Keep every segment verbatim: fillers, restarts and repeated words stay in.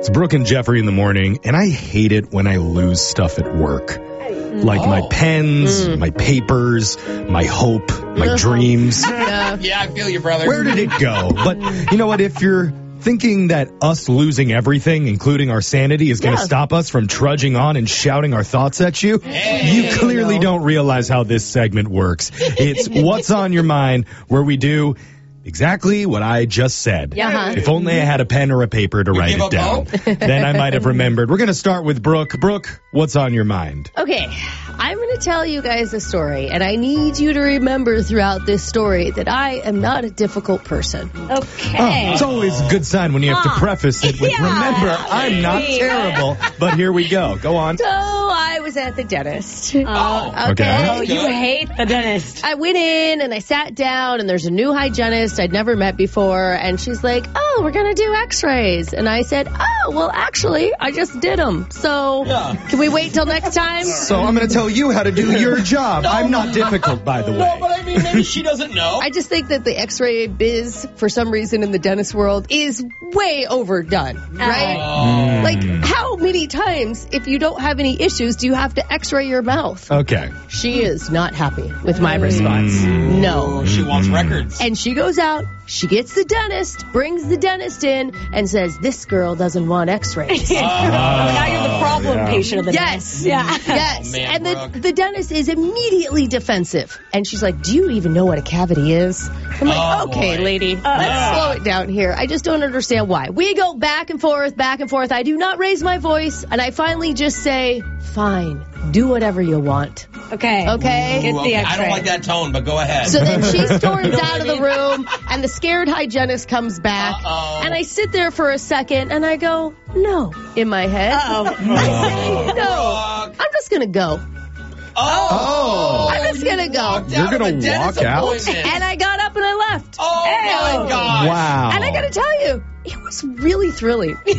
It's Brooke and Jeffrey in the morning, and I hate it when I lose stuff at work. Like oh. my pens, mm. my papers, my hope, my dreams. Yeah. yeah, I feel you, brother. Where did it go? But you know what? If you're thinking that us losing everything, including our sanity, is going to yeah. stop us from trudging on and shouting our thoughts at you, hey, you clearly you know. don't realize how this segment works. It's What's on Your Mind, where we do exactly what I just said. Uh-huh. If only I had a pen or a paper to you write it down, then I might have remembered. We're going to start with Brooke. Brooke, what's on your mind? Okay, I'm going to tell you guys a story, and I need you to remember throughout this story that I am not a difficult person. Okay. Oh, it's always a good sign when you have to preface it with, yeah. remember, I'm not terrible. But here we go. Go on. So I was at the dentist. Oh, okay. Oh, you hate the dentist. I went in, and I sat down, and there's a new hygienist I'd never met before, and she's like, oh, we're going to do x-rays. And I said, oh, well, actually, I just did them. So yeah. can we wait till next time? So I'm going to tell you how to do your job. No. I'm not difficult, by the way. No, but I mean, maybe she doesn't know. I just think that the x-ray biz, for some reason in the dentist world, is way overdone, right? Oh. Like, how many times, if you don't have any issues, do you have to x-ray your mouth? Okay. She is not happy with my response. Mm. No. She wants records. And she goes out, she gets the dentist, brings the dentist in, and says, this girl doesn't want x-rays. Oh, now you're the problem yeah. patient of the Yes. dentist. Yeah. Yes. Oh, man, and Brooke. the, the dentist is immediately defensive. And she's like, do you even know what a cavity is? I'm like, Oh, okay, boy. lady, Uh, let's slow it down here. I just don't understand why. We go back and forth, back and forth. I do not raise my voice. And I finally just say, fine, do whatever you want. Okay. Okay? Get Ooh, the okay. I x-ray. don't like that tone, but go ahead. So then she storms know out of what I the room, and the scared hygienist comes back. Uh-oh. And I sit there for a second, and I go, no, in my head. Uh-oh. I say, no, Brooke. I'm just going to go. Oh. I'm just going to go. Walked You're out of gonna a dentist walk out? appointment. And I got up and I left. Oh, my gosh. Wow. And I got to tell you, it was really thrilling. Wow.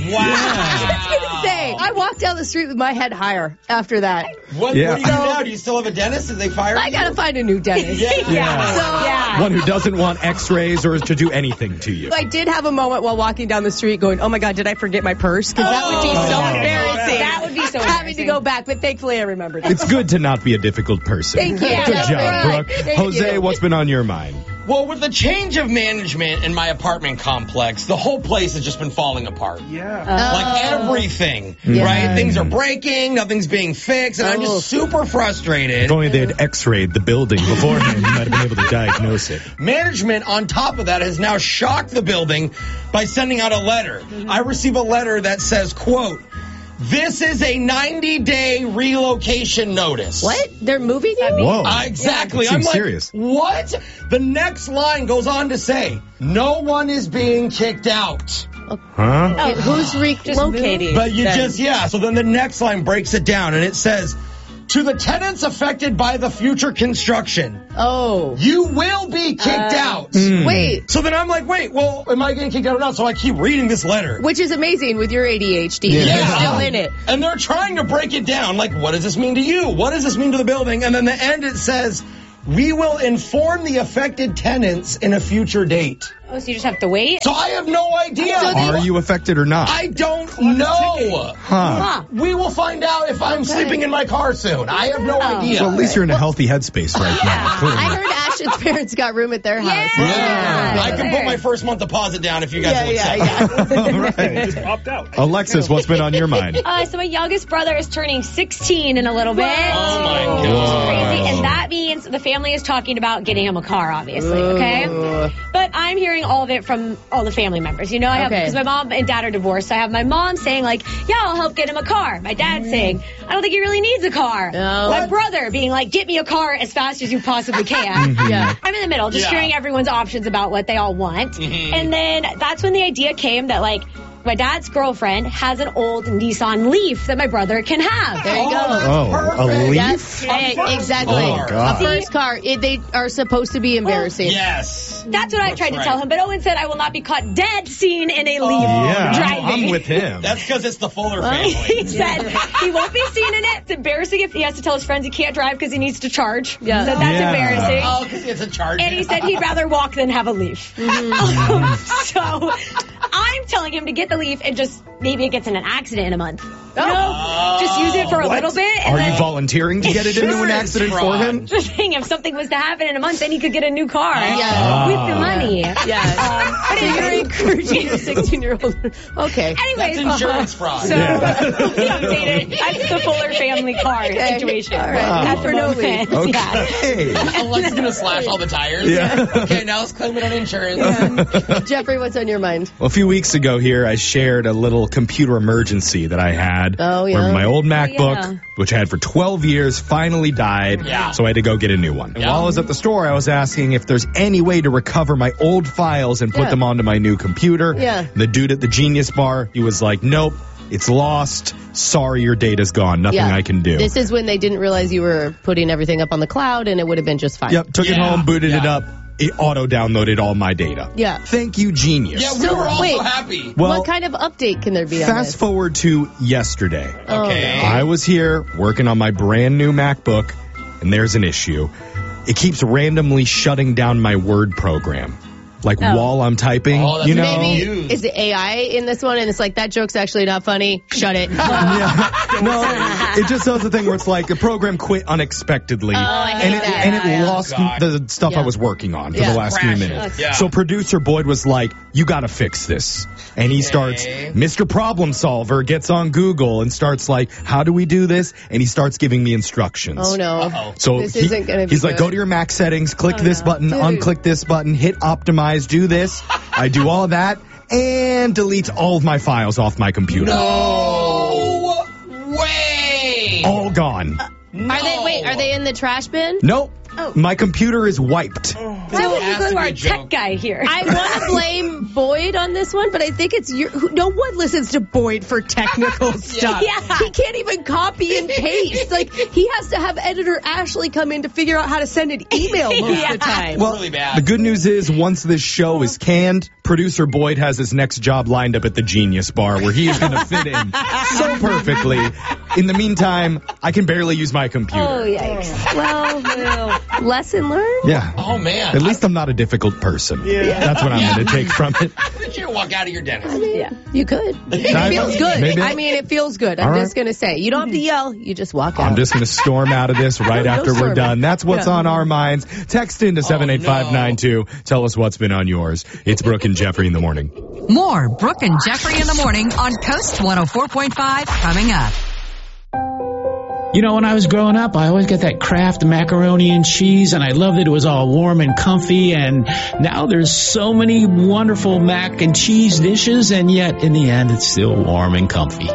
I was going to say, I walked down the street with my head higher after that. What, Yeah. what do you do now? Do you still have a dentist? Did they fire I you? got to find a new dentist. Yeah. Yeah. So, Yeah. One who doesn't want x-rays or to do anything to you. I did have a moment while walking down the street going, oh my God, did I forget my purse? Because that would be so Oh. embarrassing. That would be so Having to embarrassing. go back, but thankfully I remembered it. It's good to not be a difficult person. Thank you. Good That's job, right. Brooke. Thank Jose, you. what's been on your mind? Well, with the change of management in my apartment complex, the whole place has just been falling apart. Yeah. Like everything, Yeah. right? Things are breaking, nothing's being fixed, and I'm Oh. just super frustrated. If only they had x-rayed the building beforehand, you might have been able to diagnose it. Management, on top of that, has now shocked the building by sending out a letter. I receive a letter that says, quote, this is a ninety-day relocation notice. What? They're moving you? Whoa. Uh, exactly. Seems I'm like, serious. what? The next line goes on to say, no one is being kicked out. Huh? Oh, who's relocating? But you then? just, yeah. So then the next line breaks it down, and it says, to the tenants affected by the future construction, Oh. you will be kicked Uh, out. Wait. So then I'm like, wait, well, am I getting kicked out or not? So I keep reading this letter. Which is amazing with your A D H D. Yeah. You're still in it. And they're trying to break it down. Like, what does this mean to you? What does this mean to the building? And then the end, it says, we will inform the affected tenants in a future date. Oh, so you just have to wait? So I have no idea. So Are you affected or not? I don't know. Huh. We will find out if I'm sleeping in my car soon. I have no idea. Well, at least you're in a healthy headspace right now. Clearly. I heard Ashton's parents got room at their house. Yeah. I can put my first month deposit down if you guys Yeah, will yeah, accept. yeah. All right. Just popped out. Alexis, what's been on your mind? Uh, so my youngest brother is turning sixteen in a little bit. Oh my Which God. is crazy. And that means the family is talking about getting him a car, obviously, okay? But I'm hearing all of it from all the family members. You know, I have, Okay. because my mom and dad are divorced, so I have my mom saying, like, yeah, I'll help get him a car. My dad saying, I don't think he really needs a car. No. My brother being like, get me a car as fast as you possibly can. Yeah. I'm in the middle, just Yeah. hearing everyone's options about what they all want. And then that's when the idea came that, like, my dad's girlfriend has an old Nissan Leaf that my brother can have. There you go. that's Oh, a perfect. leaf? Yes, eh, first exactly. car. Oh, God. A first car. It, they are supposed to be embarrassing. Yes. That's what I tried to right. tell him, but Owen said I will not be caught dead seen in a Leaf Yeah, driving. I'm with him. That's because it's the Fuller He family. said he won't be seen in it. It's embarrassing if he has to tell his friends he can't drive because he needs to charge. Yeah. So that's Yeah. embarrassing. Oh, because it's a charge. And he said he'd rather walk than have a Leaf. Um, so I I'm telling him to get the Leaf and just maybe it gets in an accident in a month. You know? Oh. Just use it for a What? little bit. And Are then, you volunteering to get it into an accident for him? Just saying, if something was to happen in a month, then he could get a new car Yeah. with the money. Yeah. Um, but So you're anyway, encouraging your sixteen-year-old. Okay. anyways, That's insurance fraud. So, Yeah. we updated. That's the Fuller family car situation. All right. At For the no moment. leave. Yeah. Okay. Alexa's gonna slash all the tires. Yeah. Okay, now let's claim it on insurance. Jeffrey, what's on your mind? Well, a few weeks ago here, I shared a little computer emergency that I had. Oh, yeah. Where my old MacBook, yeah. which I had for twelve years, finally died. Yeah. So I had to go get a new one. And Yeah. while I was at the store, I was asking if there's any way to recover my old files and put Yeah. them onto my new computer. Yeah. The dude at the Genius Bar, he was like, nope, it's lost. Sorry, your data's gone. Nothing Yeah. I can do. This is when they didn't realize you were putting everything up on the cloud, and it would have been just fine. Yep, took it Yeah. home, booted it Yeah. up. It auto-downloaded all my data. Yeah. Thank you, Genius. Yeah, we So, were all wait. so happy. Well, What kind of update can there be on fast this? forward to yesterday. Oh, Okay. I was here working on my brand new MacBook, and there's an issue. It keeps randomly shutting down my Word program. Like Oh. while I'm typing, Oh, that's you know? Maybe Used. is the A I in this one, and it's like that joke's actually not funny. Shut it. Yeah. No, it just does the thing where it's like the program quit unexpectedly, Oh, I hate and it that. and it Yeah. lost God. the stuff Yeah. I was working on for Yeah. the last few Crash. minutes. Yeah. So producer Boyd was like, "You got to fix this," and he starts. Mister Problem Solver gets on Google and starts like, "How do we do this?" And he starts giving me instructions. Oh no. Uh-oh. So This he- isn't gonna be he's like, good. go to your Mac settings, click Oh, this no. button, Dude. unclick this button, hit optimize, do this. I do all of that and delete all of my files off my computer. No way. All gone. Are they wait? Are they in the trash bin? Nope. My computer is wiped. Why would you has go to to be our a tech joke. guy here? I want to blame Boyd on this one, but I think it's your. who- No one listens to Boyd for technical stuff. Yeah. He can't even copy and paste. Like he has to have editor Ashley come in to figure out how to send an email most of the time. Well, really bad. the good news is once this show is canned, producer Boyd has his next job lined up at the Genius Bar where he is going to fit in so perfectly. In the meantime, I can barely use my computer. Oh, yikes. well, lesson learned. Yeah. Oh man. At least I'm not a difficult person. Yeah. That's what I'm going to take from it. Did you walk out of your dentist? Yeah. You could. It I- feels good. maybe- I mean, it feels good. I'm All right. just gonna say, you don't have to yell. You just walk out. I'm just going to storm out of this right No, no after we're storming. done. That's what's Yeah. on our minds. Text into seven eight five nine two. Tell us what's been on yours. It's Brooke and Jeffrey in the morning. More Brooke and Jeffrey in the morning on Coast one oh four point five coming up. You know, when I was growing up, I always got that Kraft macaroni and cheese, and I loved it. It was all warm and comfy, and now there's so many wonderful mac and cheese dishes, and yet in the end, it's still warm and comfy.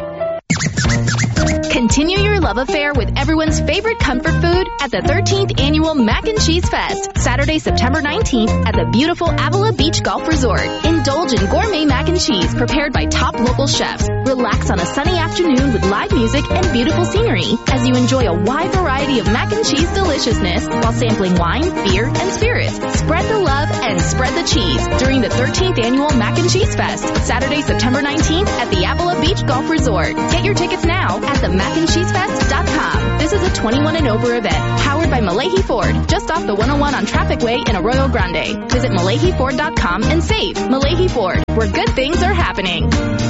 Continue your love affair with everyone's favorite comfort food at the thirteenth Annual Mac and Cheese Fest, Saturday, September nineteenth at the beautiful Avila Beach Golf Resort. Indulge in gourmet mac and cheese prepared by top local chefs. Relax on a sunny afternoon with live music and beautiful scenery as you enjoy a wide variety of mac and cheese deliciousness while sampling wine, beer, and spirits. Spread the love and spread the cheese during the thirteenth Annual Mac and Cheese Fest, Saturday, September nineteenth at the Avila Beach Golf Resort. Get your tickets now at the mac and cheese fest dot com. This is a twenty-one and over event, powered by Malahi Ford, just off the one oh one on Traffic Way in Arroyo Grande. Visit malahi ford dot com and save. Malahi Ford, where good things are happening.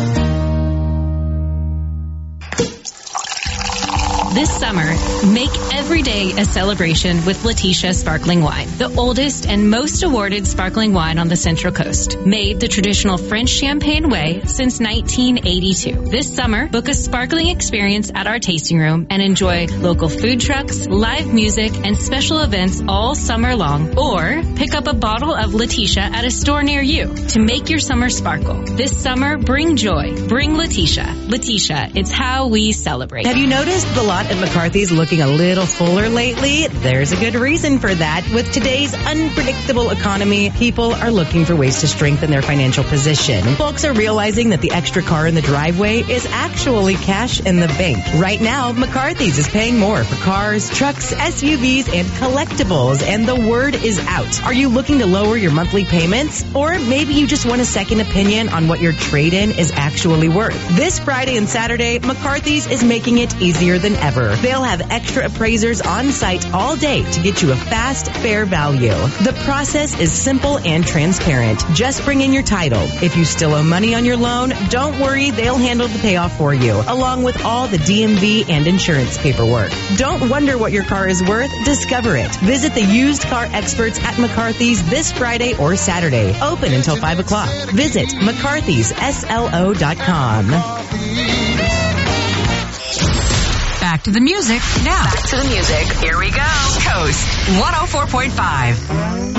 This summer, make every day a celebration with Letitia Sparkling Wine, the oldest and most awarded sparkling wine on the Central Coast. Made the traditional French champagne way since nineteen eighty-two. This summer, book a sparkling experience at our tasting room and enjoy local food trucks, live music, and special events all summer long. Or pick up a bottle of Letitia at a store near you to make your summer sparkle. This summer, bring joy. Bring Letitia. Letitia, it's how we celebrate. Have you noticed the lot at McCarthy's looking a little fuller lately? There's a good reason for that. With today's unpredictable economy, people are looking for ways to strengthen their financial position. Folks are realizing that the extra car in the driveway is actually cash in the bank. Right now, McCarthy's is paying more for cars, trucks, S U Vs, and collectibles, and the word is out. Are you looking to lower your monthly payments? Or maybe you just want a second opinion on what your trade-in is actually worth. This Friday and Saturday, McCarthy's is making it easier than ever. ever. They'll have extra appraisers on site all day to get you a fast, fair value. The process is simple and transparent. Just bring in your title. If you still owe money on your loan, don't worry, they'll handle the payoff for you, along with all the D M V and insurance paperwork. Don't wonder what your car is worth. Discover it. Visit the used car experts at McCarthy's this Friday or Saturday. Open until five o'clock. Visit mccarthys s l o dot com. Back to the music now. Back to the music. Here we go. Coast one oh four point five.